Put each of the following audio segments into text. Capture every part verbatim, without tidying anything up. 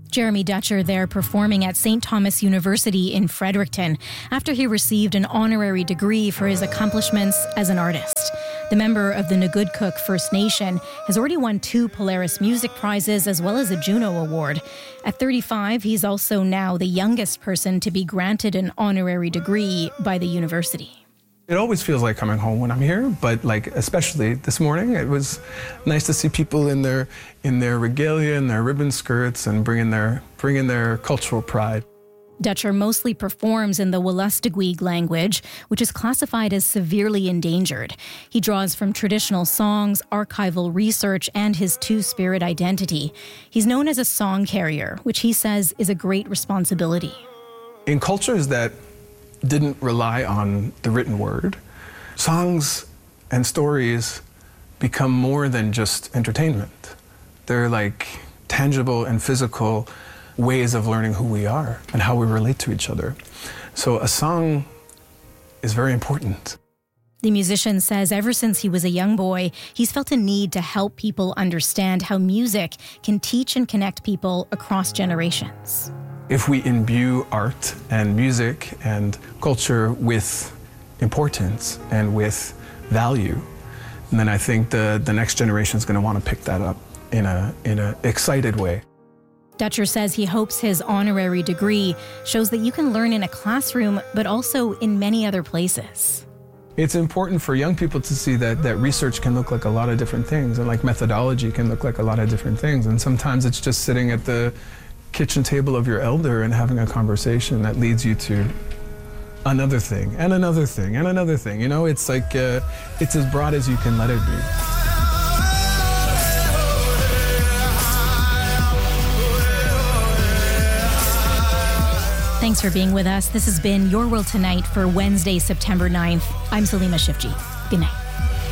Jeremy Dutcher there performing at Saint Thomas University in Fredericton after he received an honorary degree for his accomplishments as an artist. The member of the Nagudkuk First Nation has already won two Polaris Music Prizes as well as a Juno Award. At thirty-five, he's also now the youngest person to be granted an honorary degree by the university. It always feels like coming home when I'm here, but like especially this morning, it was nice to see people in their in their regalia and their ribbon skirts and bringing their bringing their cultural pride. Dutcher mostly performs in the Wolastoqiyik language, which is classified as severely endangered. He draws from traditional songs, archival research, and his two-spirit identity. He's known as a song carrier, which he says is a great responsibility. In cultures that didn't rely on the written word, songs and stories become more than just entertainment. They're like tangible and physical ways of learning who we are and how we relate to each other. So a song is very important. The musician says ever since he was a young boy, he's felt a need to help people understand how music can teach and connect people across generations. If we imbue art and music and culture with importance and with value, then I think the, the next generation is going to want to pick that up in a in an excited way. Dutcher says he hopes his honorary degree shows that you can learn in a classroom, but also in many other places. It's important for young people to see that, that research can look like a lot of different things, and like methodology can look like a lot of different things. And sometimes it's just sitting at the kitchen table of your elder and having a conversation that leads you to another thing and another thing and another thing. You know, it's like, uh, it's as broad as you can let it be. Thanks for being with us. This has been Your World Tonight for Wednesday, September ninth. I'm Salima Shifji. Good night.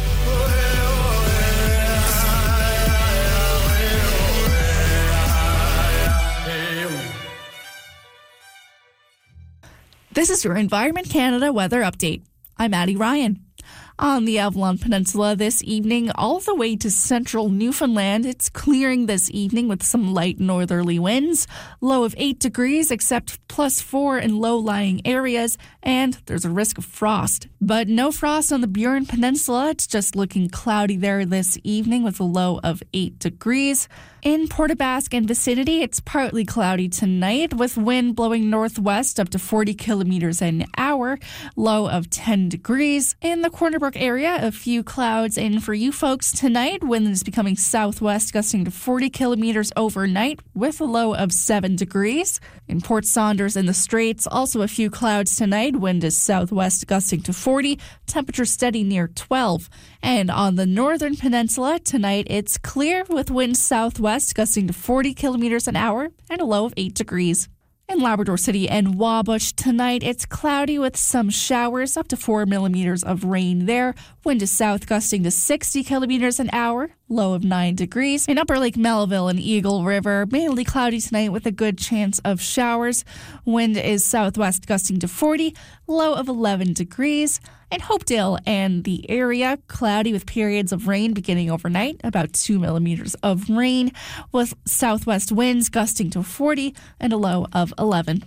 This is your Environment Canada weather update. I'm Addie Ryan. On the Avalon Peninsula this evening, all the way to central Newfoundland, it's clearing this evening with some light northerly winds. Low of eight degrees, except plus four in low-lying areas, and there's a risk of frost. But no frost on the Burin Peninsula. It's just looking cloudy there this evening with a low of eight degrees. In Port aux Basques and vicinity, it's partly cloudy tonight with wind blowing northwest up to forty kilometers an hour, low of ten degrees. In the Corner Brook area, a few clouds in for you folks tonight. Wind is becoming southwest, gusting to forty kilometers overnight with a low of seven degrees. In Port Saunders and the Straits, also a few clouds tonight. Wind is southwest, gusting to forty. Temperature steady near twelve. And on the northern peninsula, tonight it's clear with winds southwest, gusting to forty kilometers an hour and a low of eight degrees. In Labrador City and Wabush tonight, it's cloudy with some showers, up to four millimeters of rain there. Wind is south gusting to sixty kilometers an hour, low of nine degrees. In Upper Lake Melville and Eagle River, mainly cloudy tonight with a good chance of showers. Wind is southwest gusting to forty, low of eleven degrees. In Hopedale and the area, cloudy with periods of rain beginning overnight, about two millimeters of rain, with southwest winds gusting to forty and a low of eleven.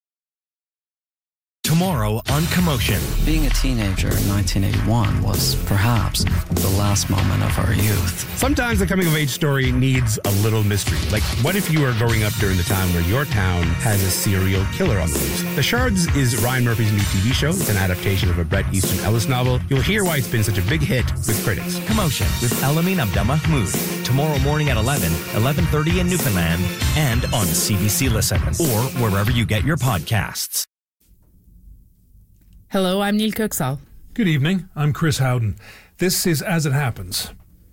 Tomorrow on Commotion. Being a teenager in nineteen eighty-one was perhaps the last moment of our youth. Sometimes the coming-of-age story needs a little mystery. Like, what if you were growing up during the time where your town has a serial killer on the loose? The Shards is Ryan Murphy's new T V show. It's an adaptation of a Bret Easton Ellis novel. You'll hear why it's been such a big hit with critics. Commotion with Elamin Abdelmahmoud. Tomorrow morning at eleven, eleven thirty in Newfoundland, and on C B C Listen, or wherever you get your podcasts. Hello, I'm Neil Kuxal. Good evening, I'm Chris Howden. This is As It Happens.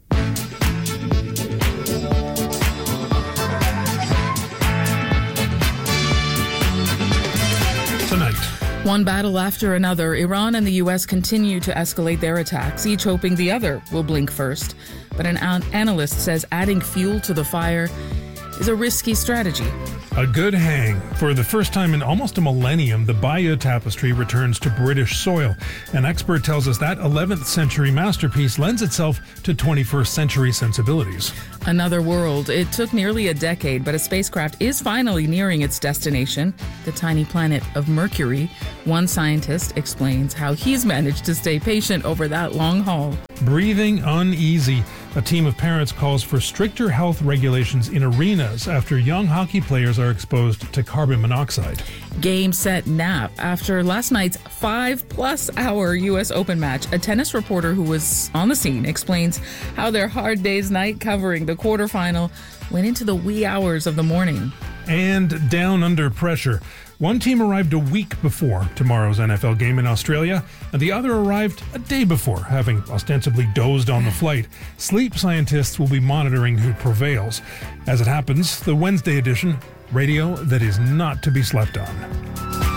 Tonight. One battle after another, Iran and the U S continue to escalate their attacks, each hoping the other will blink first. But an an- analyst says adding fuel to the fire is a risky strategy. A good hang. For the first time in almost a millennium, the Bayeux Tapestry returns to British soil. An expert tells us that eleventh century masterpiece lends itself to twenty-first century sensibilities. Another world. It took nearly a decade, but a spacecraft is finally nearing its destination, the tiny planet of Mercury. One scientist explains how he's managed to stay patient over that long haul. Breathing uneasy. A team of parents calls for stricter health regulations in arenas after young hockey players are exposed to carbon monoxide. Game, set, nap. After last night's five-plus hour U S Open match, a tennis reporter who was on the scene explains how their hard day's night covering the quarterfinal went into the wee hours of the morning. And down under pressure. One team arrived a week before tomorrow's N F L game in Australia, and the other arrived a day before, having ostensibly dozed on the flight. Sleep scientists will be monitoring who prevails. As it happens, the Wednesday edition, radio that is not to be slept on.